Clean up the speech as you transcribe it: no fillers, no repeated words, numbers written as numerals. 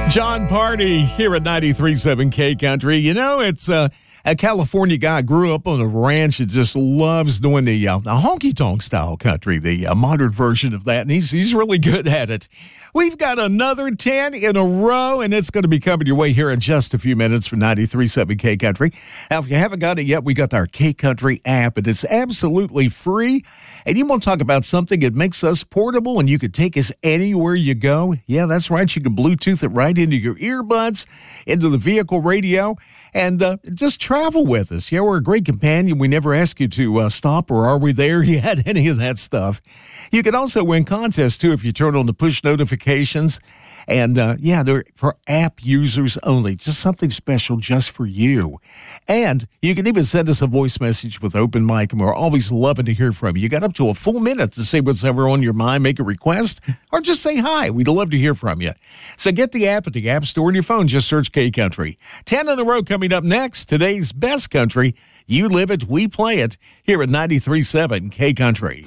John Party here at 93.7 K Country. You know, it's a California guy, grew up on a ranch and just loves doing the honky-tonk style country, the modern version of that, and he's really good at it. We've got another 10 in a row, and it's going to be coming your way here in just a few minutes from 93.7 K Country. Now, if you haven't got it yet, we got our K Country app, and it's absolutely free. And you want to talk about something that makes us portable and you could take us anywhere you go? Yeah, that's right. You can Bluetooth it right into your earbuds, into the vehicle radio, and just travel with us. Yeah, we're a great companion. We never ask you to stop or are we there yet, any of that stuff. You can also win contests, too, if you turn on the push notifications. And, they're for app users only, just something special just for you. And you can even send us a voice message with open mic, and we're always loving to hear from you. You got up to a full minute to say what's ever on your mind, make a request, or just say hi. We'd love to hear from you. So get the app at the App Store on your phone. Just search K Country. 10 in a row coming up next. Today's best country. You live it, we play it here at 93.7 K Country.